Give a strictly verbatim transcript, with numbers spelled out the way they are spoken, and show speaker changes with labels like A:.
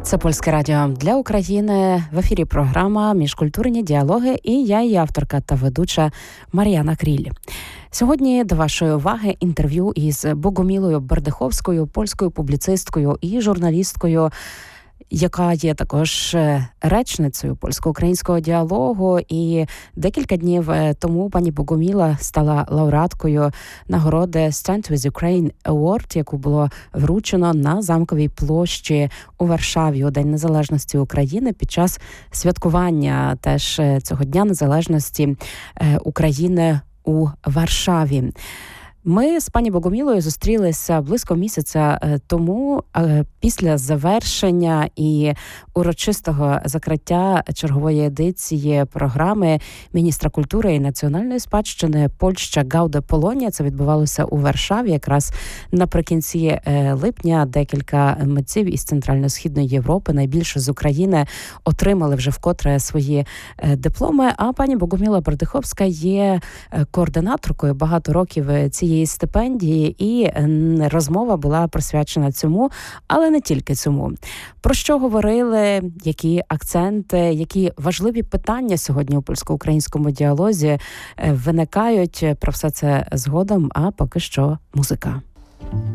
A: Це Польське радіо для України. В ефірі програма «Міжкультурні діалоги» і я, її авторка та ведуча Мар'яна Кріль. Сьогодні до вашої уваги інтерв'ю із Богомілою Бердиховською, польською публіцисткою і журналісткою, яка є також речницею польсько-українського діалогу. І декілька днів тому пані Богоміла стала лауреаткою нагороди Stand with Ukraine Award, яку було вручено на Замковій площі у Варшаві у День Незалежності України під час святкування теж цього Дня Незалежності України у Варшаві. Ми з пані Богомілою зустрілися близько місяця тому після завершення і урочистого закриття чергової едиції програми міністра культури і національної спадщини Польща Гауде Полонія. Це відбувалося у Варшаві якраз наприкінці липня. Декілька митців із Центрально-Східної Європи, найбільше з України, отримали вже вкотре свої дипломи. А пані Богоміла Бердиховська є координаторкою багато років цієї стипендії, і розмова була присвячена цьому, але не тільки цьому. Про що говорили, які акценти, які важливі питання сьогодні у польсько-українському діалозі виникають, про все це згодом, а поки що музика.